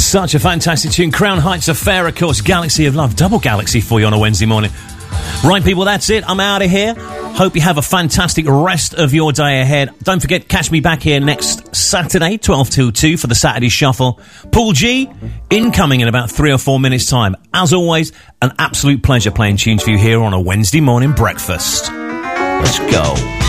Such a fantastic tune. Crown Heights Affair, of course. Galaxy of Love. Double Galaxy for you on a Wednesday morning. Right, people, that's it. I'm out of here. Hope you have a fantastic rest of your day ahead. Don't forget, catch me back here next Saturday, 12 till 2 for the Saturday Shuffle. Paul G, incoming in about 3 or 4 minutes' time. As always, an absolute pleasure playing tunes for you here on a Wednesday morning breakfast. Let's go.